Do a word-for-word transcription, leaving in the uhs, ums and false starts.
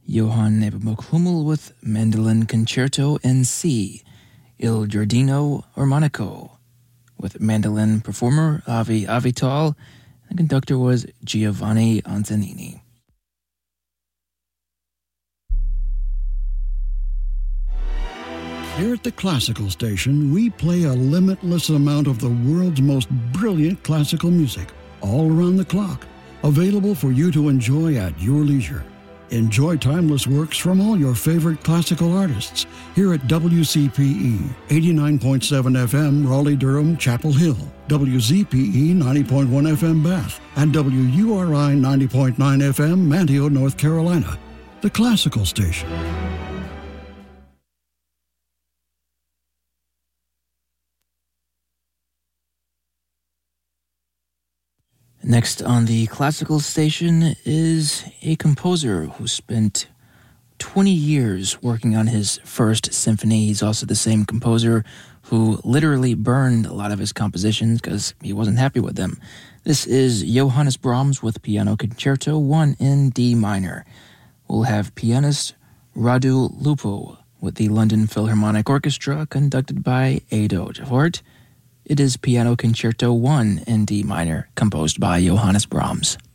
Johann Nepomuk Hummel with Mandolin Concerto in C, Il Giardino Armonico, with mandolin performer Avi Avital. The conductor was Giovanni Antonini. Here at the Classical Station, we play a limitless amount of the world's most brilliant classical music, all around the clock, available for you to enjoy at your leisure. Enjoy timeless works from all your favorite classical artists here at W C P E, eighty-nine point seven F M, Raleigh-Durham, Chapel Hill, W Z P E, ninety point one F M, Bath, and W U R I, ninety point nine F M, Manteo, North Carolina. The Classical Station. Next on the Classical Station is a composer who spent twenty years working on his first symphony. He's also the same composer who literally burned a lot of his compositions because he wasn't happy with them. This is Johannes Brahms with Piano Concerto one in D minor. We'll have pianist Radu Lupo with the London Philharmonic Orchestra conducted by Edo Jafort. It is Piano Concerto one in D minor, composed by Johannes Brahms.